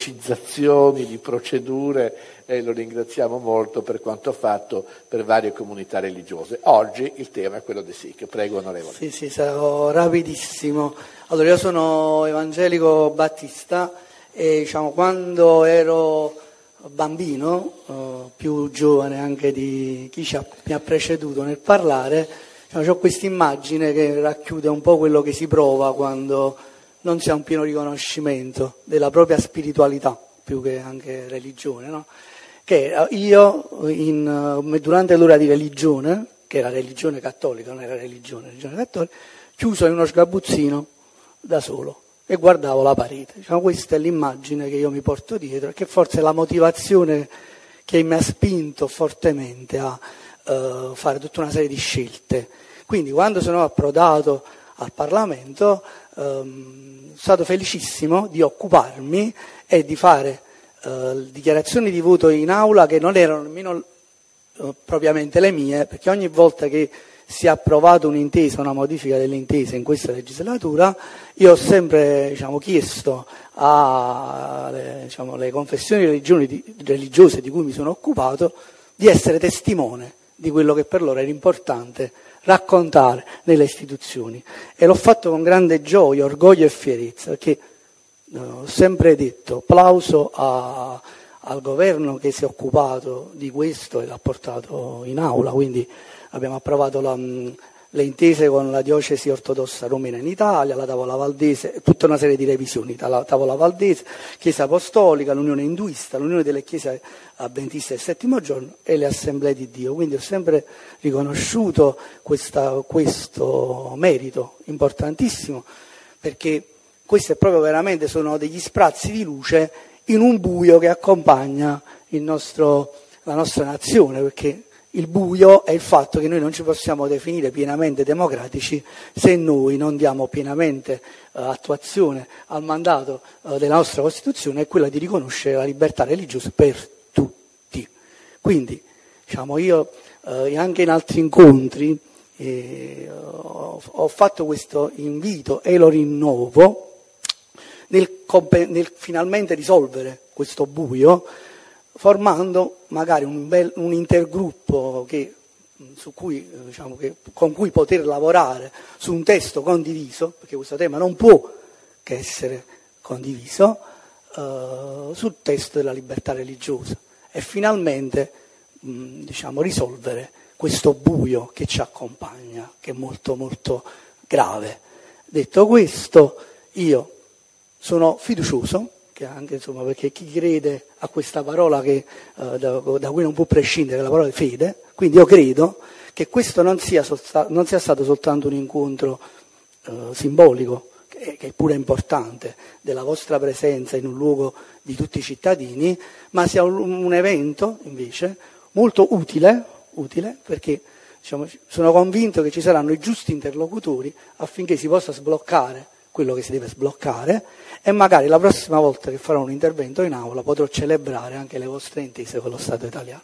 velocizzazioni di procedure, e lo ringraziamo molto per quanto fatto per varie comunità religiose. Oggi il tema è quello dei Sikh. Prego, onorevole. Sì, sarò rapidissimo. Allora, io sono evangelico battista e quando ero bambino, più giovane anche di chi mi ha preceduto nel parlare, ho questa immagine che racchiude un po' quello che si prova quando non si ha un pieno riconoscimento della propria spiritualità, più che anche religione, no? Che io, durante l'ora di religione, che era religione cattolica, non era religione cattolica, chiuso in uno sgabuzzino da solo e guardavo la parete. Questa è l'immagine che io mi porto dietro, che forse è la motivazione che mi ha spinto fortemente a fare tutta una serie di scelte. Quindi quando sono approdato al Parlamento sono stato felicissimo di occuparmi e di fare dichiarazioni di voto in aula che non erano nemmeno propriamente le mie, perché ogni volta che si è approvato un'intesa, una modifica delle intese in questa legislatura, io ho sempre chiesto alle confessioni religiose di cui mi sono occupato di essere testimone di quello che per loro era importante raccontare nelle istituzioni, e l'ho fatto con grande gioia, orgoglio e fierezza, perché ho sempre detto plauso al governo che si è occupato di questo e l'ha portato in aula. Quindi abbiamo approvato le intese con la diocesi ortodossa romena in Italia, la Tavola Valdese, tutta una serie di revisioni, la Tavola Valdese, Chiesa Apostolica, l'Unione Induista, l'Unione delle Chiese Adventiste del Settimo Giorno e le Assemblee di Dio. Quindi ho sempre riconosciuto questo merito importantissimo, perché questi è proprio veramente sono degli sprazzi di luce in un buio che accompagna la nostra nazione, perché il buio è il fatto che noi non ci possiamo definire pienamente democratici se noi non diamo pienamente attuazione al mandato della nostra Costituzione, è quella di riconoscere la libertà religiosa per tutti. Quindi, io anche in altri incontri ho fatto questo invito e lo rinnovo nel finalmente risolvere questo buio, formando magari un intergruppo con cui poter lavorare su un testo condiviso, perché questo tema non può che essere condiviso, sul testo della libertà religiosa, e finalmente risolvere questo buio che ci accompagna, che è molto molto grave. Detto questo, io sono fiducioso, che anche perché chi crede a questa parola da cui non può prescindere, la parola di fede, quindi io credo che questo non sia stato soltanto un incontro simbolico, che è pure importante, della vostra presenza in un luogo di tutti i cittadini, ma sia un evento invece molto utile perché sono convinto che ci saranno i giusti interlocutori affinché si possa sbloccare quello che si deve sbloccare, e magari la prossima volta che farò un intervento in aula potrò celebrare anche le vostre intese con lo Stato italiano.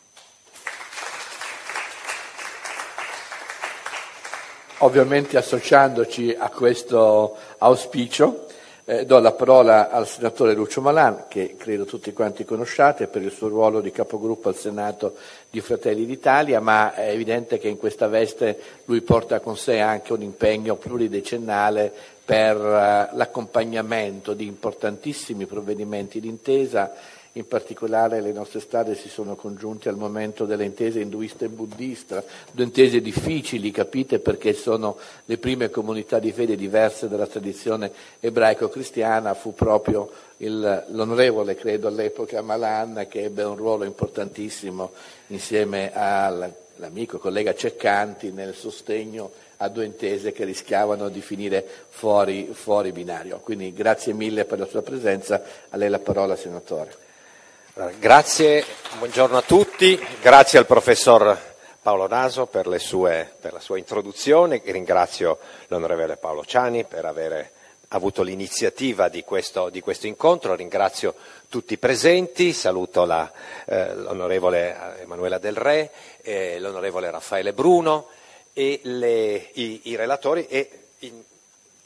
Ovviamente associandoci a questo auspicio, do la parola al senatore Lucio Malan, che credo tutti quanti conosciate per il suo ruolo di capogruppo al Senato di Fratelli d'Italia, ma è evidente che in questa veste lui porta con sé anche un impegno pluridecennale per l'accompagnamento di importantissimi provvedimenti d'intesa. In particolare le nostre strade si sono congiunte al momento delle intese induista e buddista, due intese difficili, capite, perché sono le prime comunità di fede diverse dalla tradizione ebraico-cristiana. Fu proprio l'onorevole, credo all'epoca, Malan, che ebbe un ruolo importantissimo insieme all'amico collega Ceccanti nel sostegno a due intese che rischiavano di finire fuori binario. Quindi grazie mille per la sua presenza. A lei la parola, senatore. Grazie, buongiorno a tutti, grazie al professor Paolo Naso per la sua introduzione, ringrazio l'onorevole Paolo Ciani per aver avuto l'iniziativa di questo incontro, ringrazio tutti i presenti, saluto l'onorevole Emanuela Del Re, l'onorevole Raffaele Bruno e i relatori e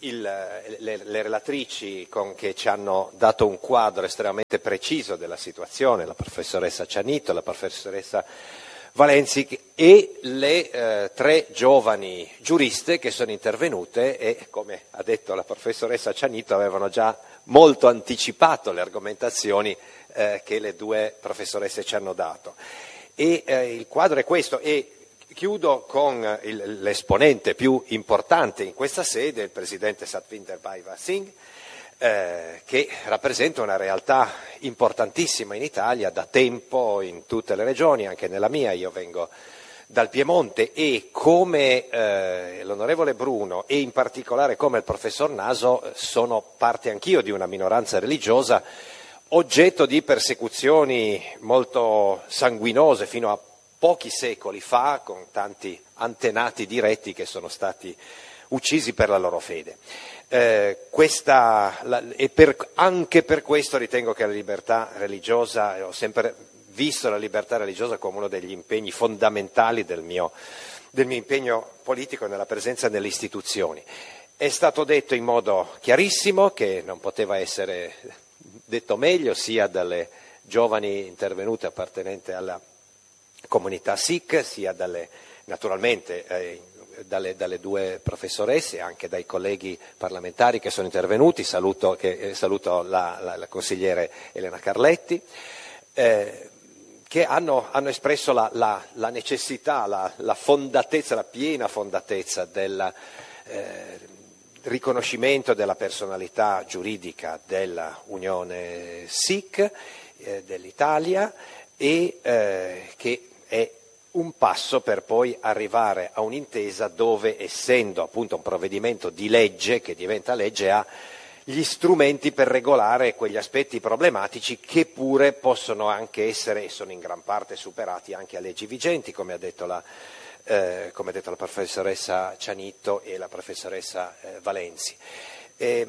le relatrici che ci hanno dato un quadro estremamente preciso della situazione, la professoressa Cianito, la professoressa Valenzi e le 3 giovani giuriste che sono intervenute e, come ha detto la professoressa Cianito, avevano già molto anticipato le argomentazioni che le 2 professoresse ci hanno dato. E il quadro è questo. E chiudo con l'esponente più importante in questa sede, il presidente Satvinder Bhaiva Singh, che rappresenta una realtà importantissima in Italia da tempo in tutte le regioni, anche nella mia. Io vengo dal Piemonte e come l'onorevole Bruno e in particolare come il professor Naso sono parte anch'io di una minoranza religiosa oggetto di persecuzioni molto sanguinose fino a pochi secoli fa, con tanti antenati diretti che sono stati uccisi per la loro fede. Anche per questo ritengo che la libertà religiosa, ho sempre visto la libertà religiosa come uno degli impegni fondamentali del mio impegno politico nella presenza nelle istituzioni. È stato detto in modo chiarissimo, che non poteva essere detto meglio, sia dalle giovani intervenute appartenenti alla comunità Sikh, sia naturalmente dalle 2 professoresse, anche dai colleghi parlamentari che sono intervenuti. Saluto la consigliere Elena Carletti, che hanno espresso la necessità, la fondatezza, la piena fondatezza del riconoscimento della personalità giuridica della Unione Sikh dell'Italia e che è un passo per poi arrivare a un'intesa dove, essendo appunto un provvedimento di legge che diventa legge, ha gli strumenti per regolare quegli aspetti problematici che pure possono anche essere e sono in gran parte superati anche a leggi vigenti, come ha detto la professoressa Cianito e la professoressa Valenzi. È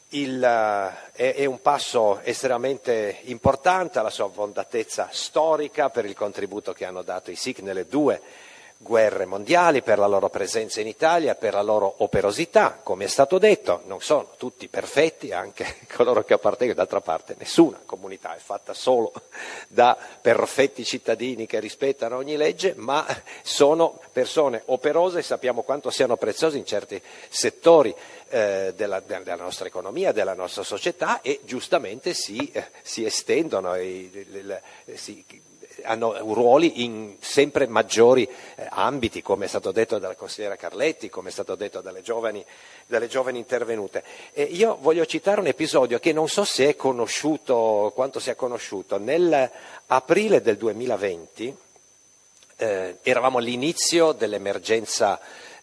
un passo estremamente importante, alla sua fondatezza storica, per il contributo che hanno dato i Sikh nelle 2 guerre mondiali, per la loro presenza in Italia, per la loro operosità. Come è stato detto, non sono tutti perfetti, anche coloro che appartengono. D'altra parte nessuna comunità è fatta solo da perfetti cittadini che rispettano ogni legge, ma sono persone operose e sappiamo quanto siano preziose in certi settori della nostra economia, della nostra società, e giustamente si estendono hanno ruoli in sempre maggiori ambiti, come è stato detto dalla consigliera Carletti, come è stato detto dalle giovani intervenute. Io voglio citare un episodio che non so se è conosciuto, quanto sia conosciuto. Nell'aprile del 2020 eravamo all'inizio dell'emergenza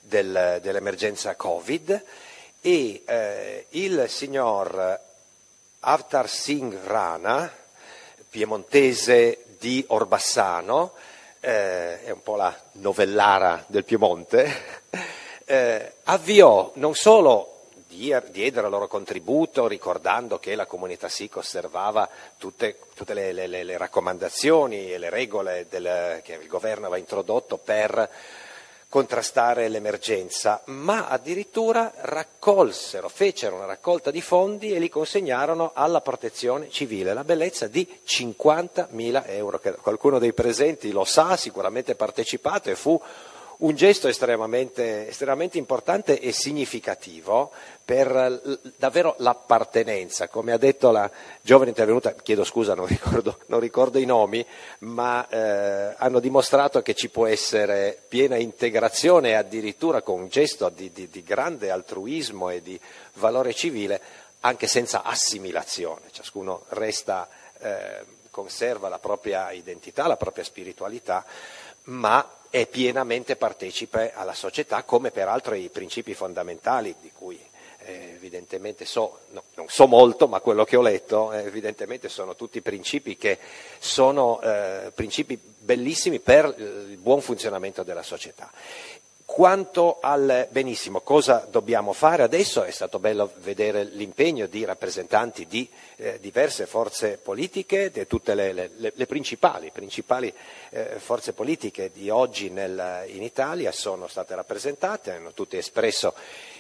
Covid e il signor Avtar Singh Rana, piemontese di Orbassano, è un po' la Novellara del Piemonte, avviò, non solo diedero il loro contributo ricordando che la comunità Sikh osservava tutte le raccomandazioni e le regole che il governo aveva introdotto per contrastare l'emergenza, ma addirittura fecero una raccolta di fondi e li consegnarono alla protezione civile, la bellezza di 50.000 euro, che qualcuno dei presenti lo sa, sicuramente partecipato, e fu un gesto estremamente importante e significativo per davvero l'appartenenza. Come ha detto la giovane intervenuta, chiedo scusa, non ricordo i nomi, ma hanno dimostrato che ci può essere piena integrazione, addirittura con un gesto di grande altruismo e di valore civile, anche senza assimilazione. Ciascuno conserva la propria identità, la propria spiritualità, ma è pienamente partecipe alla società, come peraltro i principi fondamentali di cui evidentemente non so molto, ma quello che ho letto evidentemente sono tutti principi che sono principi bellissimi per il buon funzionamento della società. Quanto al benissimo, cosa dobbiamo fare adesso? È stato bello vedere l'impegno di rappresentanti di diverse forze politiche, di tutte le principali forze politiche di oggi in Italia sono state rappresentate, hanno tutti espresso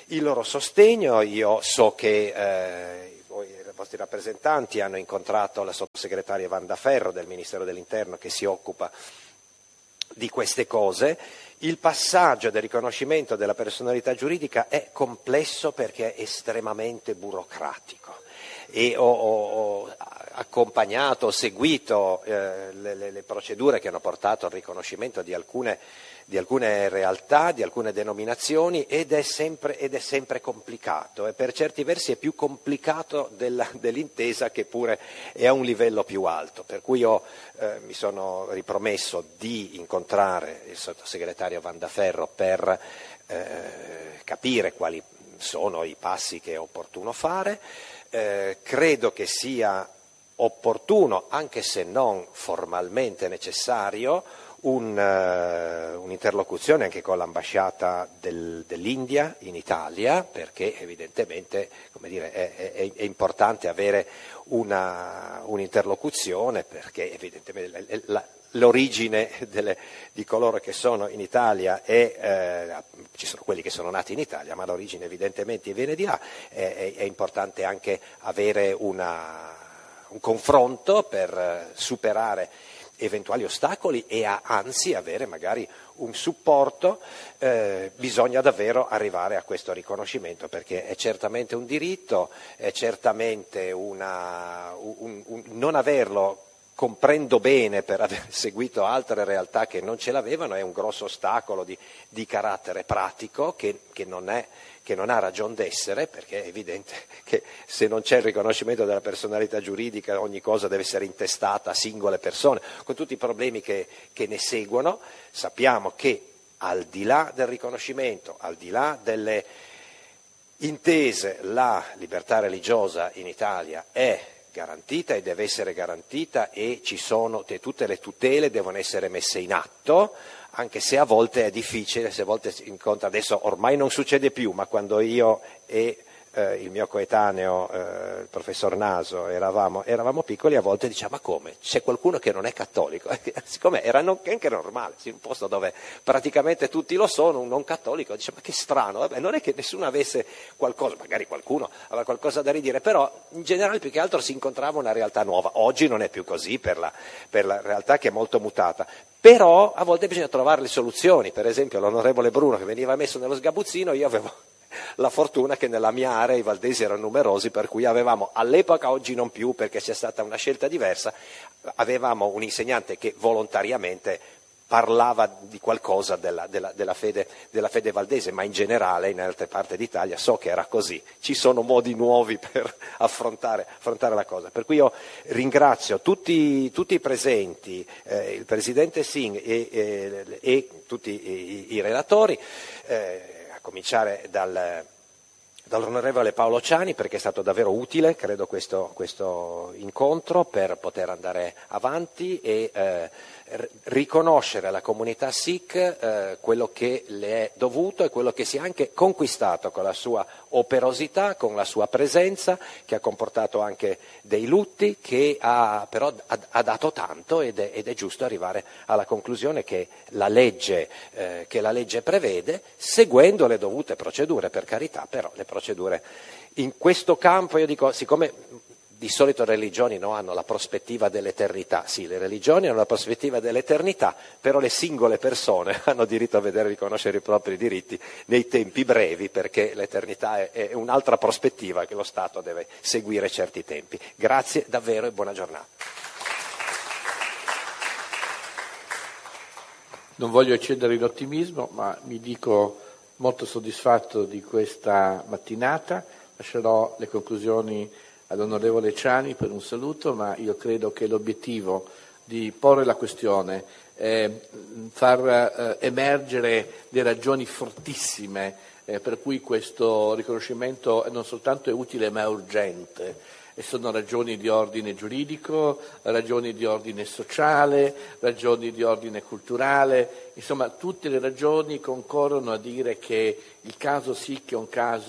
il loro sostegno. Io so che i vostri rappresentanti hanno incontrato la sottosegretaria Wanda Ferro del Ministero dell'Interno che si occupa di queste cose. Il passaggio del riconoscimento della personalità giuridica è complesso perché è estremamente burocratico e ho accompagnato, ho seguito le procedure che hanno portato al riconoscimento di alcune realtà, di alcune denominazioni ed è sempre complicato e per certi versi è più complicato dell'intesa che pure è a un livello più alto, per cui mi sono ripromesso di incontrare il sottosegretario Wanda Ferro per capire quali sono i passi che è opportuno fare. Credo che sia opportuno, anche se non formalmente necessario, un'interlocuzione anche con l'ambasciata dell'India in Italia, perché evidentemente, come dire, è importante avere un'interlocuzione, perché evidentemente l'origine di coloro che sono in Italia ci sono quelli che sono nati in Italia, ma l'origine evidentemente viene di là, è importante anche avere un confronto per superare eventuali ostacoli e anzi avere magari un supporto. Bisogna davvero arrivare a questo riconoscimento, perché è certamente un diritto, è certamente non averlo, comprendo bene per aver seguito altre realtà che non ce l'avevano, è un grosso ostacolo di carattere pratico che non ha ragion d'essere, perché è evidente che se non c'è il riconoscimento della personalità giuridica ogni cosa deve essere intestata a singole persone, con tutti i problemi che ne seguono. Sappiamo che al di là del riconoscimento, al di là delle intese, la libertà religiosa in Italia è garantita e deve essere garantita e tutte le tutele devono essere messe in atto, anche se a volte è difficile, se a volte si incontra, adesso ormai non succede più, ma quando io e il mio coetaneo, il professor Naso, eravamo piccoli, a volte diciamo: ma come? C'è qualcuno che non è cattolico? Siccome era anche normale, in un posto dove praticamente tutti lo sono, un non cattolico dice: ma che strano, vabbè, non è che nessuno avesse qualcosa, magari qualcuno aveva qualcosa da ridire, però in generale più che altro si incontrava una realtà nuova. Oggi non è più così per la realtà che è molto mutata. Però a volte bisogna trovare le soluzioni. Per esempio l'onorevole Bruno che veniva messo nello sgabuzzino, io avevo la fortuna che nella mia area i valdesi erano numerosi, per cui avevamo all'epoca, oggi non più perché c'è stata una scelta diversa, avevamo un insegnante che volontariamente parlava di qualcosa della fede valdese, ma in generale in altre parti d'Italia so che era così. Ci sono modi nuovi per affrontare la cosa. Per cui io ringrazio tutti i presenti, il Presidente Singh e tutti i relatori, a cominciare dall'onorevole Paolo Ciani, perché è stato davvero utile, credo, questo incontro per poter andare avanti e riconoscere alla comunità Sikh quello che le è dovuto e quello che si è anche conquistato con la sua operosità, con la sua presenza, che ha comportato anche dei lutti, che però ha dato tanto ed è giusto arrivare alla conclusione che la legge prevede, seguendo le dovute procedure, per carità, però le procedure in questo campo, io dico, siccome di solito le religioni hanno la prospettiva dell'eternità, sì, le religioni hanno la prospettiva dell'eternità, però le singole persone hanno diritto a vedere e riconoscere i propri diritti nei tempi brevi, perché l'eternità è un'altra prospettiva che lo Stato deve seguire certi tempi. Grazie davvero e buona giornata. Non voglio eccedere in ottimismo, ma mi dico molto soddisfatto di questa mattinata. Lascerò le conclusioni all'onorevole Ciani per un saluto, ma io credo che l'obiettivo di porre la questione, far emergere le ragioni fortissime per cui questo riconoscimento non soltanto è utile ma è urgente, e sono ragioni di ordine giuridico, ragioni di ordine sociale, ragioni di ordine culturale, insomma tutte le ragioni concorrono a dire che il caso Sikh è un caso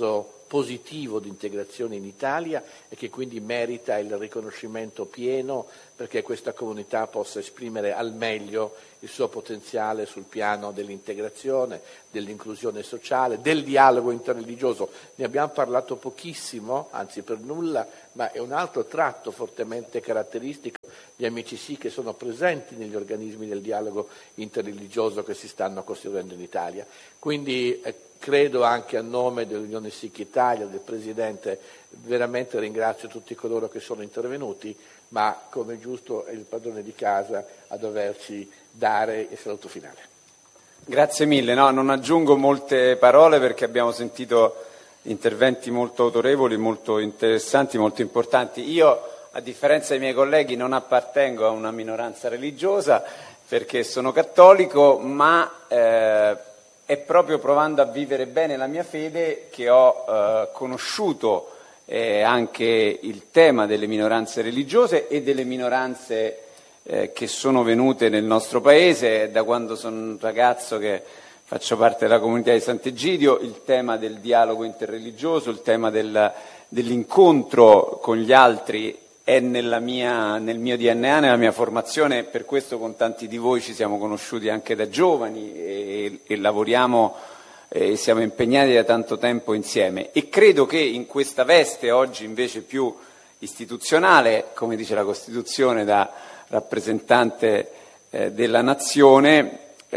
positivo di integrazione in Italia e che quindi merita il riconoscimento pieno perché questa comunità possa esprimere al meglio il suo potenziale sul piano dell'integrazione, dell'inclusione sociale, del dialogo interreligioso. Ne abbiamo parlato pochissimo, anzi per nulla, ma è un altro tratto fortemente caratteristico di Amici Sikh che sono presenti negli organismi del dialogo interreligioso che si stanno costruendo in Italia. Quindi credo anche a nome dell'Unione Sikh Italia, del Presidente, veramente ringrazio tutti coloro che sono intervenuti, ma come giusto è il padrone di casa a doverci dare il saluto finale. Grazie mille, no, non aggiungo molte parole perché abbiamo sentito interventi molto autorevoli, molto interessanti, molto importanti. Io, a differenza dei miei colleghi, non appartengo a una minoranza religiosa perché sono cattolico, ma è proprio provando a vivere bene la mia fede che ho conosciuto anche il tema delle minoranze religiose e delle minoranze che sono venute nel nostro paese. Da quando sono un ragazzo che faccio parte della comunità di Sant'Egidio, il tema del dialogo interreligioso, il tema dell'incontro con gli altri è nel mio DNA, nella mia formazione, per questo con tanti di voi ci siamo conosciuti anche da giovani e lavoriamo e siamo impegnati da tanto tempo insieme. E credo che in questa veste oggi invece più istituzionale, come dice la Costituzione, da rappresentante della nazione,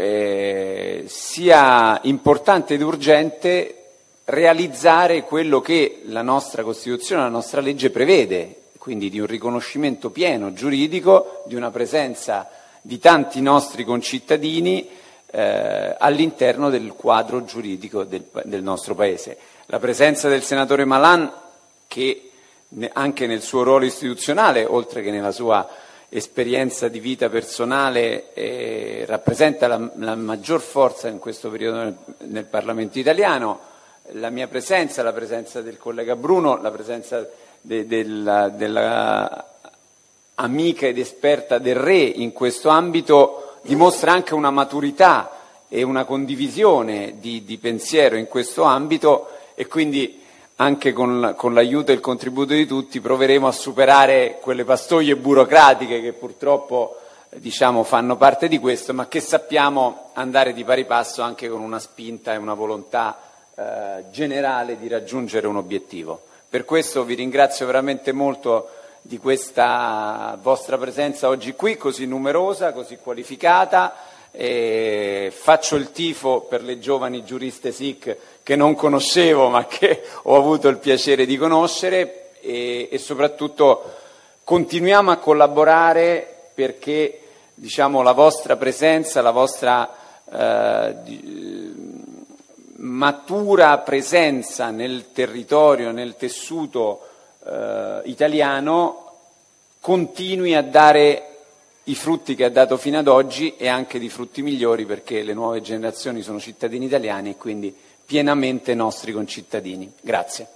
sia importante ed urgente realizzare quello che la nostra Costituzione, la nostra legge prevede, quindi di un riconoscimento pieno giuridico, di una presenza di tanti nostri concittadini all'interno del quadro giuridico del nostro Paese. La presenza del senatore Malan, che anche nel suo ruolo istituzionale, oltre che nella sua esperienza di vita personale, rappresenta la maggior forza in questo periodo nel Parlamento italiano, la mia presenza, la presenza del collega Bruno, la presenza della amica ed esperta del Re in questo ambito dimostra anche una maturità e una condivisione di pensiero in questo ambito, e quindi anche con l'aiuto e il contributo di tutti proveremo a superare quelle pastoie burocratiche che purtroppo fanno parte di questo, ma che sappiamo andare di pari passo anche con una spinta e una volontà generale di raggiungere un obiettivo. Per questo vi ringrazio veramente molto di questa vostra presenza oggi qui, così numerosa, così qualificata. Faccio il tifo per le giovani giuriste Sikh che non conoscevo ma che ho avuto il piacere di conoscere, e soprattutto continuiamo a collaborare perché la vostra presenza, la vostra matura presenza nel territorio, nel tessuto italiano continui a dare i frutti che ha dato fino ad oggi e anche di frutti migliori, perché le nuove generazioni sono cittadini italiani e quindi pienamente nostri concittadini. Grazie.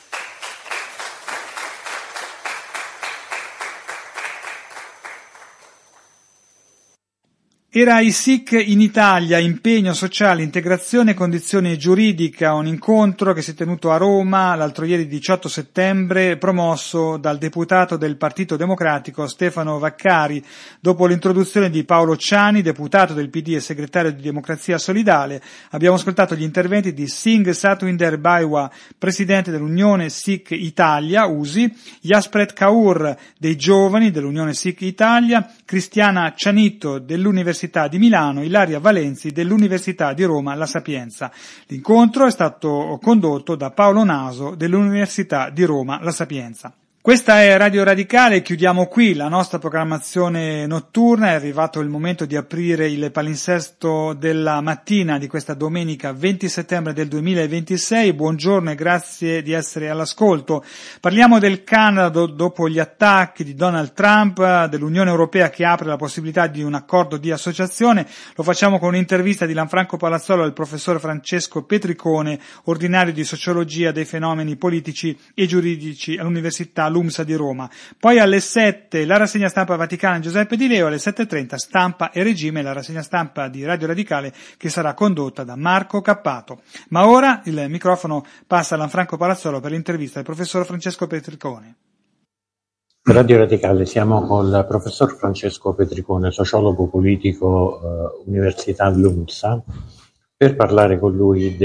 Era i Sikh in Italia, impegno sociale, integrazione e condizione giuridica, un incontro che si è tenuto a Roma l'altro ieri 18 settembre, promosso dal deputato del Partito Democratico Stefano Vaccari, dopo l'introduzione di Paolo Ciani, deputato del PD e segretario di Democrazia Solidale. Abbiamo ascoltato gli interventi di Singh Satwinder Baiwa, presidente dell'Unione Sikh Italia, USI, Yaspret Kaur dei Giovani dell'Unione Sikh Italia, Cristiana Cianitto dell'Università di Milano, Ilaria Valenzi dell'Università di Roma La Sapienza. L'incontro è stato condotto da Paolo Naso dell'Università di Roma La Sapienza. Questa è Radio Radicale, chiudiamo qui la nostra programmazione notturna, è arrivato il momento di aprire il palinsesto della mattina di questa domenica 20 settembre del 2026, buongiorno e grazie di essere all'ascolto. Parliamo del Canada dopo gli attacchi di Donald Trump, dell'Unione Europea che apre la possibilità di un accordo di associazione, lo facciamo con un'intervista di Lanfranco Palazzolo al professor Francesco Petricone, ordinario di sociologia dei fenomeni politici e giuridici all'Università all'UMSA di Roma. Poi alle 7 la rassegna stampa Vaticana Giuseppe Di Leo, alle 7:30 Stampa e Regime, la rassegna stampa di Radio Radicale che sarà condotta da Marco Cappato. Ma ora il microfono passa a Lanfranco Palazzolo per l'intervista del professor Francesco Petricone. Radio Radicale, siamo con il professor Francesco Petricone, sociologo politico, Università LUMSA, per parlare con lui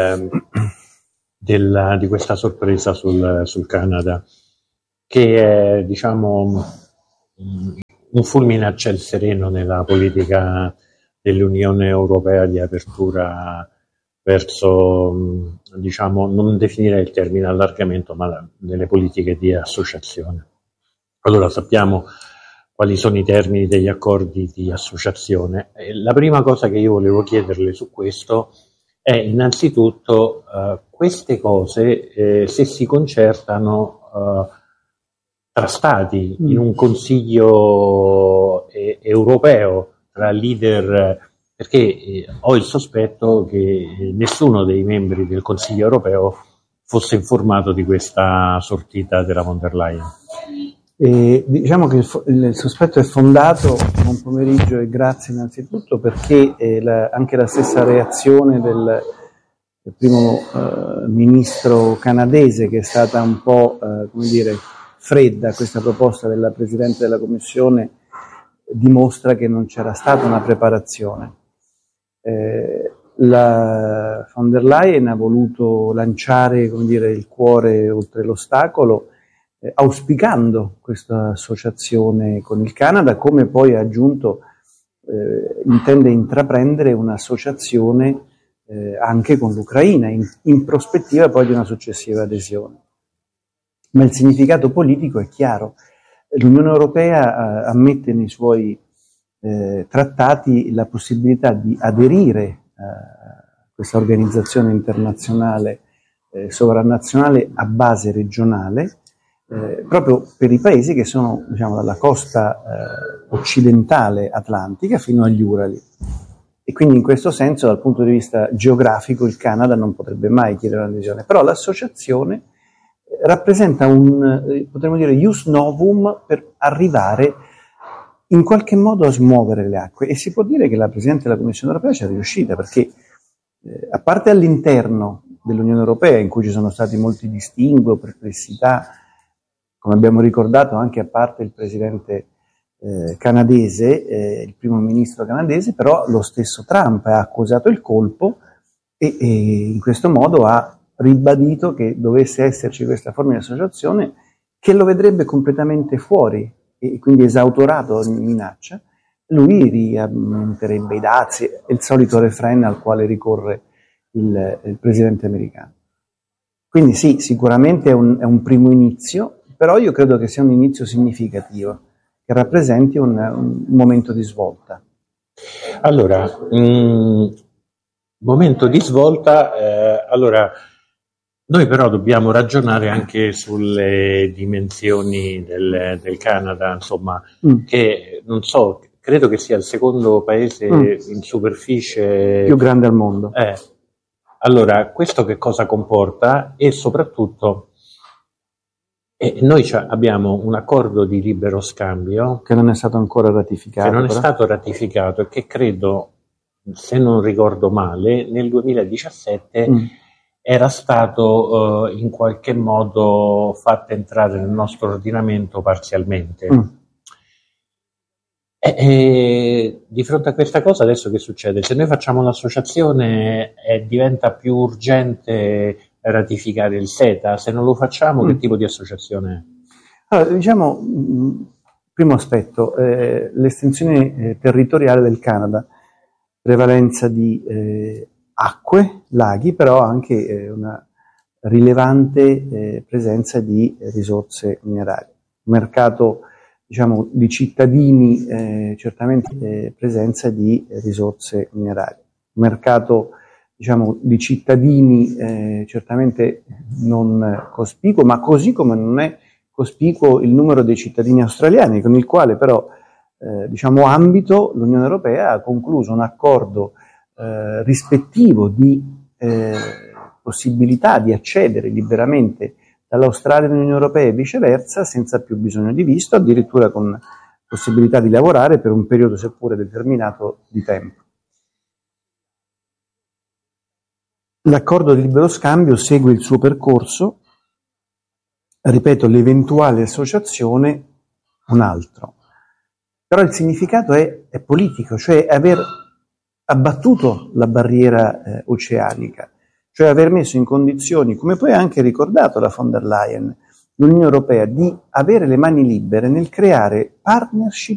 di questa sorpresa sul Canada, che è, diciamo, un fulmine a ciel sereno nella politica dell'Unione Europea di apertura verso, diciamo, non definire il termine allargamento, ma delle politiche di associazione. Allora, sappiamo quali sono i termini degli accordi di associazione. La prima cosa che io volevo chiederle su questo è innanzitutto queste cose se si concertano tra stati in un consiglio europeo tra leader, perché ho il sospetto che nessuno dei membri del Consiglio europeo fosse informato di questa sortita della von der Leyen. Diciamo che il sospetto è fondato. Buon pomeriggio e grazie innanzitutto, perché anche la stessa reazione del primo ministro canadese, che è stata un po' fredda a questa proposta della Presidente della Commissione, dimostra che non c'era stata una preparazione. La von der Leyen ha voluto lanciare, il cuore oltre l'ostacolo, auspicando questa associazione con il Canada, come poi ha aggiunto intende intraprendere un'associazione anche con l'Ucraina, in prospettiva poi di una successiva adesione. Ma il significato politico è chiaro. L'Unione Europea ammette nei suoi trattati la possibilità di aderire a questa organizzazione internazionale sovranazionale a base regionale, proprio per i paesi che sono, dalla costa occidentale atlantica fino agli Urali. E quindi in questo senso, dal punto di vista geografico, il Canada non potrebbe mai chiedere un'adesione. Però l'associazione rappresenta potremmo dire, ius novum per arrivare in qualche modo a smuovere le acque. E si può dire che la Presidente della Commissione Europea ci è riuscita, perché a parte all'interno dell'Unione Europea, in cui ci sono stati molti distinguo, perplessità, come abbiamo ricordato anche a parte il Presidente canadese, il primo ministro canadese, però lo stesso Trump ha accusato il colpo e in questo modo ha ribadito che dovesse esserci questa forma di associazione, che lo vedrebbe completamente fuori e quindi esautorato ogni minaccia. Lui riaumenterebbe i dazi, è il solito refrain al quale ricorre il presidente americano. Quindi sì, sicuramente è un primo inizio, però io credo che sia un inizio significativo, che rappresenti un momento di svolta. Allora, momento di svolta, allora noi però dobbiamo ragionare anche sulle dimensioni del Canada, insomma, che non so, credo che sia il secondo paese in superficie più grande al mondo. Allora, questo che cosa comporta? E soprattutto noi abbiamo un accordo di libero scambio che non è stato ancora ratificato. Che non è stato ratificato e che credo, se non ricordo male, nel 2017 era stato in qualche modo fatto entrare nel nostro ordinamento parzialmente. Di fronte a questa cosa adesso che succede? Se noi facciamo un'associazione diventa più urgente ratificare il CETA? Se non lo facciamo, che tipo di associazione è? Allora, primo aspetto, l'estensione territoriale del Canada, prevalenza di acque, laghi, però anche una rilevante presenza di risorse minerarie. Mercato di cittadini, certamente presenza di risorse minerarie. Mercato di cittadini certamente non cospicuo, ma così come non è cospicuo il numero dei cittadini australiani, con il quale però ambito l'Unione Europea ha concluso un accordo rispettivo di possibilità di accedere liberamente dall'Australia all'Unione Europea e viceversa, senza più bisogno di visto, addirittura con possibilità di lavorare per un periodo seppure determinato di tempo. L'accordo di libero scambio segue il suo percorso, ripeto, l'eventuale associazione un altro. Però il significato è politico, cioè aver abbattuto la barriera oceanica, cioè aver messo in condizioni, come poi ha anche ricordato la von der Leyen, l'Unione Europea di avere le mani libere nel creare partnership